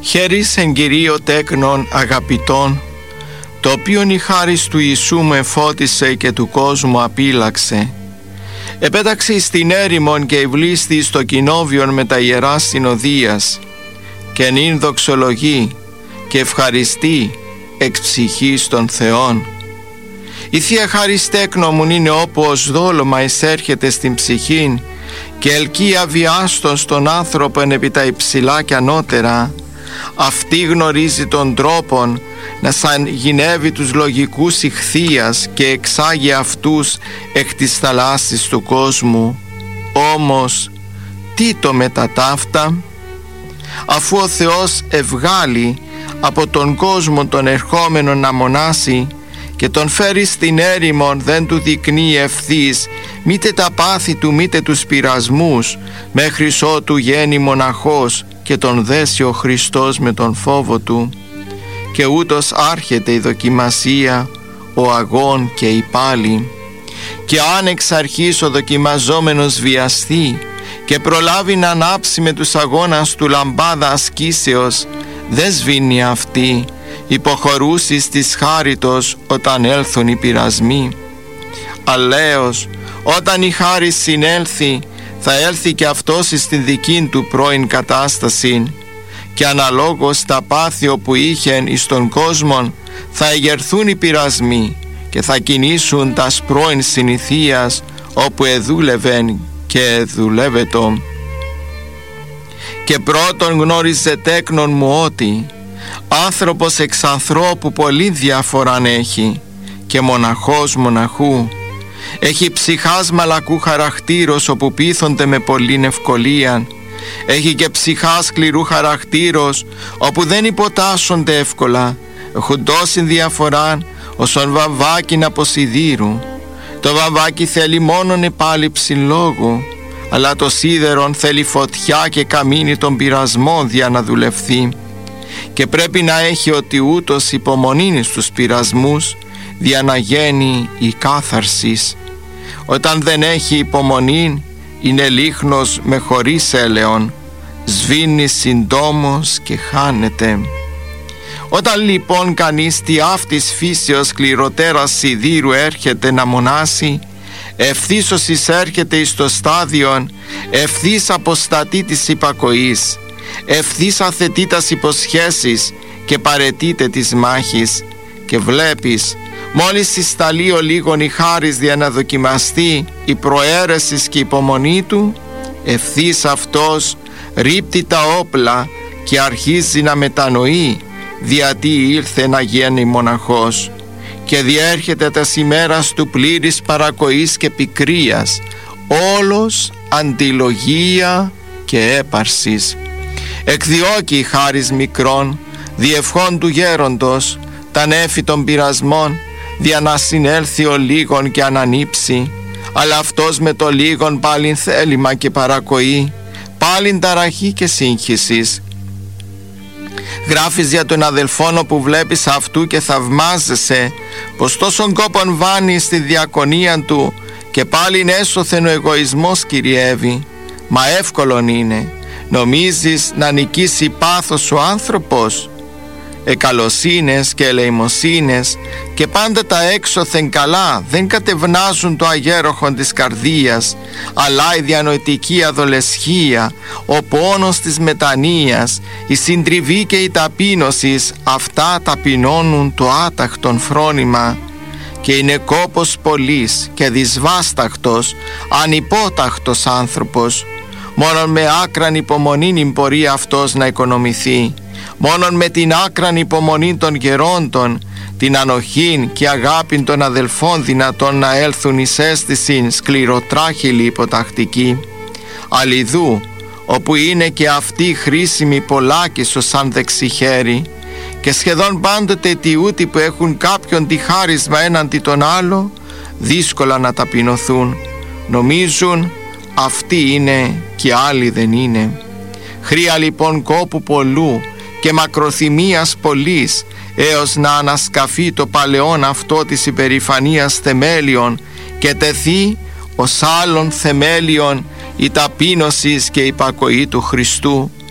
Χαίρις εν Κυρίω τέκνον αγαπητών, το οποίον η χάρις του Ιησού με φώτισε και του κόσμου απήλαξε. Επέταξε στην έρημον και ευλίστη στο κοινόβιον με τα ιερά συνοδείας, και νυν δοξολογεί και ευχαριστεί εξ ψυχής των Θεών. Η Θεία Χάρις τέκνομουν είναι όπου ως δόλωμα εισέρχεται στην ψυχήν και ελκύει αβιάστον στον άνθρωπον επί τα υψηλά και ανώτερα. Αυτή γνωρίζει τον τρόπον να σαν γυνεύει τους λογικούς ηχθείας και εξάγει αυτούς εκ της θαλάσσης του κόσμου. Όμως τι το μετά ταύτα? Αφού ο Θεός ευγάλει από τον κόσμο τον ερχόμενο να μονάσει και τον φέρει στην έρημον, δεν του δεικνύει ευθύς μήτε τα πάθη του μήτε τους πειρασμούς, μέχρις ότου γένει μοναχός και τον δέσει ο Χριστός με τον φόβο του. Και ούτως άρχεται η δοκιμασία, ο αγών και η πάλη. Και αν εξ αρχής ο δοκιμαζόμενος βιαστεί και προλάβει να ανάψει με τους αγώνας του λαμπάδα ασκήσεως, δεν σβήνει αυτή, υποχωρούσεις της χάριτος όταν έλθουν οι πειρασμοί. Αλλαίως, όταν η χάρη συνέλθει, θα έλθει και αυτός στην δική του πρώην κατάσταση, και αναλόγως τα πάθη όπου είχεν εις τον κόσμον θα εγερθούν οι πειρασμοί και θα κινήσουν τας πρώην συνηθίας όπου εδούλευεν και εδουλεύετο. Και πρώτον γνώριζε τέκνον μου ότι άνθρωπος εξ ανθρώπου πολύ διαφοράν έχει και μοναχός μοναχού. Έχει ψυχάς μαλακού χαρακτήρος όπου πείθονται με πολλήν ευκολίαν. Έχει και ψυχάς σκληρού χαρακτήρος όπου δεν υποτάσσονται εύκολα. Έχουν τόση διαφοράν όσον βαμβάκιν από σιδήρου. Το βαμβάκι θέλει μόνον επάλυψη λόγου, αλλά το σίδερον θέλει φωτιά και καμίνι των πειρασμών δια να δουλευθεί. Και πρέπει να έχει ότι ούτως υπομονήν στους πειρασμούς δια να γίνει η κάθαρσης. Όταν δεν έχει υπομονή είναι λίχνος με χωρίς έλεον, σβήνει συντόμως και χάνεται. Όταν λοιπόν κανείς τι αυτής φύσεως σκληροτέρας σιδήρου έρχεται να μονάσει, ευθύς ως εισέρχεται εις το στάδιον, ευθύς αποστατεί της υπακοής, ευθύς αθετεί τας υποσχέσεις και παρετείται της μάχης. Και βλέπεις, μόλις συσταλεί ο λίγον η χάρις δια να δοκιμαστεί η προαίρεσης και η υπομονή του, ευθύς αυτός ρίπτει τα όπλα και αρχίζει να μετανοεί διατί ήλθε να γίνει μοναχός, και διέρχεται τας ημέρας του πλήρης παρακοής και πικρίας, όλος αντιλογία και έπαρσης. Εκδιώκει η χάρις μικρών, διευχών του γέροντος, τα νέφη των πειρασμών, δια να συνέλθει ο λίγον και ανανύψει, αλλά αυτός με το λίγον πάλιν θέλημα και παρακοή, πάλιν ταραχή και σύγχυσης. Γράφεις για τον αδελφόν όπου βλέπεις αυτού και θαυμάζεσαι πως τόσον κόπον βάνει στη διακονία του και πάλιν έσωθεν ο εγωισμός κυριεύει. Μα εύκολον είναι, νομίζεις να νικήσει πάθος ο άνθρωπος? Εκαλοσύνες και ελεημοσύνες και πάντα τα έξωθεν καλά δεν κατευνάζουν το αγέροχον της καρδίας, αλλά η διανοητική αδολεσχία, ο πόνος της μετανοίας, η συντριβή και η ταπείνωσης, αυτά ταπεινώνουν το άταχτον φρόνημα. Και είναι κόπος πολύς και δυσβάσταχτος, ανυπόταχτος άνθρωπος. Μόνον με άκραν υπομονήν μπορεί αυτός να οικονομηθεί. Μόνον με την άκραν υπομονή των γερόντων, την ανοχήν και αγάπην των αδελφών δυνατόν να έλθουν εις αίσθησιν σκληροτράχυλη υποτακτική. Αλλιδού, όπου είναι και αυτή χρήσιμη πολλάκισο σαν δεξιχέρι, και σχεδόν πάντοτε τιούτοι που έχουν κάποιον τη χάρισμα έναντι τον άλλο, δύσκολα να ταπεινωθούν. Νομίζουν αυτοί είναι και άλλοι δεν είναι. Χρία λοιπόν κόπου πολλού και μακροθυμίας πολλής, έως να ανασκαφεί το παλαιόν αυτό της υπερηφανίας θεμέλιον και τεθεί ως άλλων θεμέλιον η ταπείνωσης και η υπακοή του Χριστού.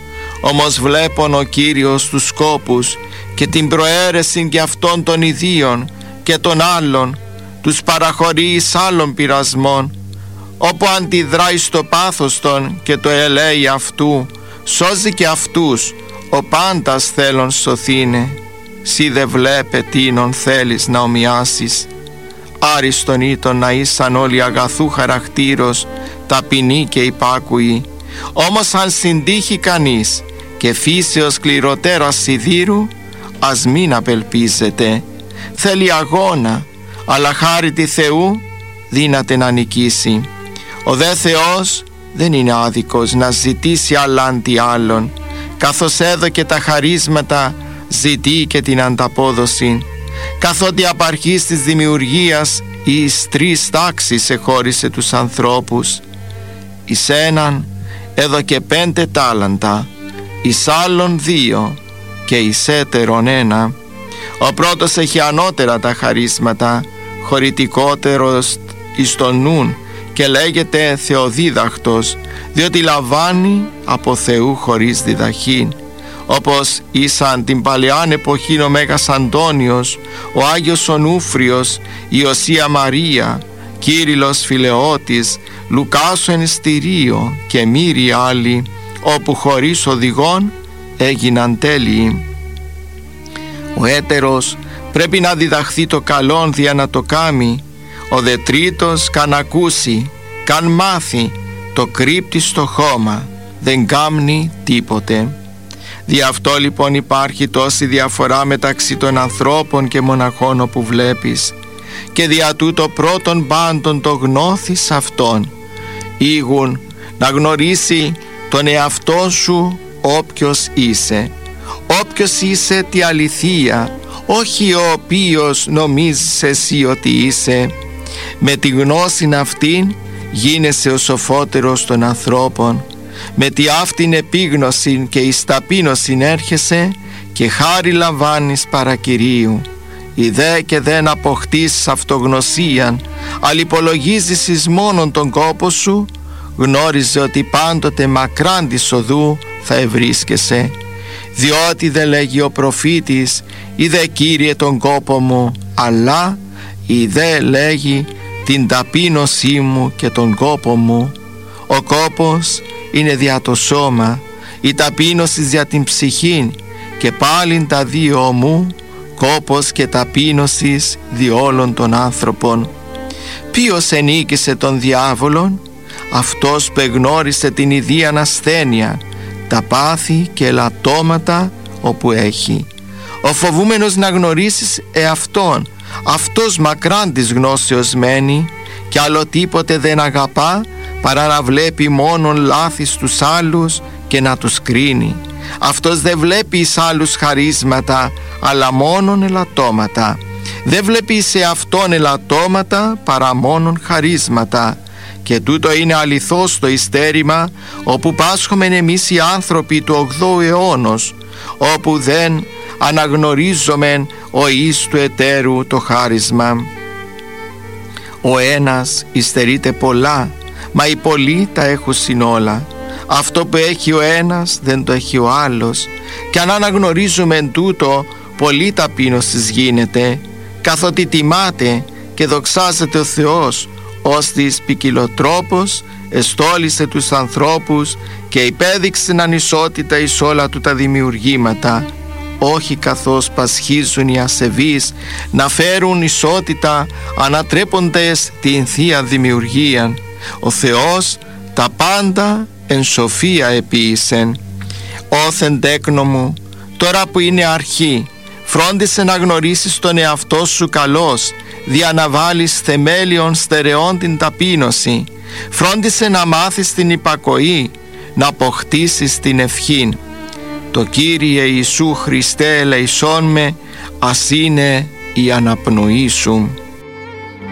Όμως βλέπων ο Κύριος τους σκόπους και την προαίρεση και αυτών των ιδίων και των άλλων, τους παραχωρεί εις άλλων πειρασμών, όπου αντιδράει στο πάθος των και το ελέει αυτού, σώζει και αυτούς, ο πάντας θέλων σωθήνε. Σύ δε βλέπε τίνον θέλεις να ομοιάσεις. Άριστον ήτον να ήσαν όλοι αγαθού χαρακτήρος, ταπεινοί και υπάκουοι. Όμως αν συντύχει κανείς και φύσεως σκληροτέρας σιδήρου, ας μην απελπίζεται. Θέλει αγώνα, αλλά χάρητη Θεού δύναται να νικήσει. Ο δε Θεός δεν είναι άδικος να ζητήσει αλλάντι άλλον, καθώς έδωκε τα χαρίσματα, ζητεί και την ανταπόδοση. Καθότι απ' αρχής της δημιουργίας εις 3 τάξεις εχώρισε τους ανθρώπους. Εις έναν έδωκε 5 τάλαντα, εις άλλον 2 και εις έτερον 1. Ο πρώτος έχει ανώτερα τα χαρίσματα, χωρητικότερος εις τον νουν, και λέγεται Θεοδίδακτος, διότι λαμβάνει από Θεού χωρίς διδαχήν. Όπως ήσαν την παλαιάν εποχήν ο Μέγας Αντώνιος, ο Άγιος Ονούφριος, η Οσία Μαρία, Κύριλλος Φιλεώτης, Λουκάς ο Ενιστηρίο και μοίροι άλλοι, όπου χωρίς οδηγών έγιναν τέλειοι. Ο έτερος πρέπει να διδαχθεί το καλόν δια να το κάμει, ο δε τρίτος καν ακούσει, καν μάθει, το κρύπτει στο χώμα, δεν κάμνει τίποτε. Δι' αυτό λοιπόν υπάρχει τόση διαφορά μεταξύ των ανθρώπων και μοναχών όπου βλέπεις, και δια τούτο πρώτον πάντων το γνώθεις αυτόν. Ήγουν να γνωρίσει τον εαυτό σου όποιος είσαι. Όποιος είσαι τη αληθεία, όχι ο οποίος νομίζεις εσύ ότι είσαι. Με τη γνώση αυτήν γίνεσαι ο σοφότερος των ανθρώπων. Με τη αυτήν επίγνωση και εις ταπείνωσιν έρχεσαι και χάρη λαμβάνεις παρά Κυρίου. Ιδέ και δεν αποκτήσεις αυτογνωσίαν, αλλά υπολογίζεις εις μόνον τον κόπο σου, γνώριζε ότι πάντοτε μακράν της οδού θα ευρίσκεσαι. Διότι δε λέγει ο προφήτης, «Ιδε Κύριε τον κόπο μου», αλλά ιδε λέγει την ταπείνωσή μου και τον κόπο μου. Ο κόπος είναι δια το σώμα, η ταπείνωση δια την ψυχήν, και πάλιν τα δύο ομού, κόπος και ταπείνωσης δι' όλων των άνθρωπων. Ποιος ενίκησε τον διάβολον? Αυτός που εγνώρισε την ιδίαν ασθένεια, τα πάθη και ελαττώματα όπου έχει. Ο φοβούμενος να γνωρίσεις εαυτόν, αυτός μακράν της γνώσεως μένει, και άλλο τίποτε δεν αγαπά παρά να βλέπει μόνον λάθη στους άλλους και να τους κρίνει. Αυτός δεν βλέπει εις άλλους χαρίσματα, αλλά μόνον ελαττώματα. Δεν βλέπει σε αυτόν ελαττώματα παρά μόνον χαρίσματα. Και τούτο είναι αληθώς το ειστέρημα όπου πάσχομεν εμείς οι άνθρωποι του 8ου αιώνος, όπου δεν αναγνωρίζομεν ο εις του εταίρου το χάρισμα. Ο ένας υστερείται πολλά, μα οι πολλοί τα έχουσιν όλα. Αυτό που έχει ο ένας δεν το έχει ο άλλος, και αν αναγνωρίζουμε τούτο, πολλή ταπείνωσης γίνεται, καθότι τιμάται και δοξάζεται ο Θεός, ώστις ποικιλοτρόπος εστόλισε τους ανθρώπους και υπέδειξε ανισότητα εις όλα του τα δημιουργήματα, όχι καθώς πασχίζουν οι ασεβείς να φέρουν ισότητα ανατρέποντες την Θεία Δημιουργία. Ο Θεός τα πάντα εν σοφία επίησεν. Όθεν τέκνο μου, τώρα που είναι αρχή, φρόντισε να γνωρίσεις τον εαυτό σου καλώς, δια να βάλεις θεμέλιον στερεών την ταπείνωση. Φρόντισε να μάθεις την υπακοή, να αποκτήσεις την ευχήν. Το Κύριε Ιησού Χριστέ ελεησόν με, ας είναι η αναπνοή σου.